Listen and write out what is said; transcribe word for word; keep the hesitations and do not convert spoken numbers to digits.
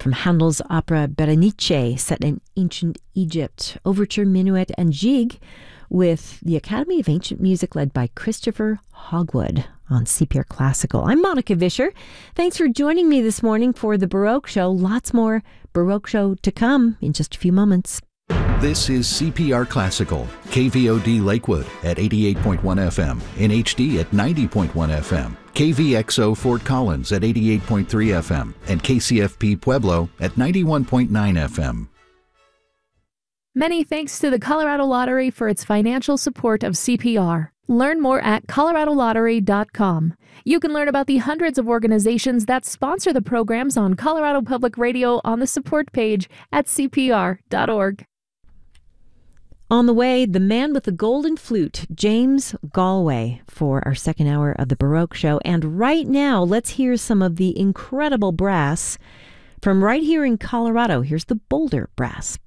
from Handel's opera Berenice, set in ancient Egypt, Overture, Minuet, and Jig, with the Academy of Ancient Music led by Christopher Hogwood on C P R Classical. I'm Monica Vischer. Thanks for joining me this morning for the Baroque Show. Lots more Baroque Show to come in just a few moments. This is C P R Classical, K V O D Lakewood at eighty-eight point one F M, in H D at ninety point one F M, K V X O Fort Collins at eighty-eight point three F M, and K C F P Pueblo at ninety-one point nine F M. Many thanks to the Colorado Lottery for its financial support of C P R. Learn more at colorado lottery dot com. You can learn about the hundreds of organizations that sponsor the programs on Colorado Public Radio on the support page at C P R dot org. On the way, the man with the golden flute, James Galway, for our second hour of the Baroque Show. And right now, let's hear some of the incredible brass from right here in Colorado. Here's the Boulder Brass.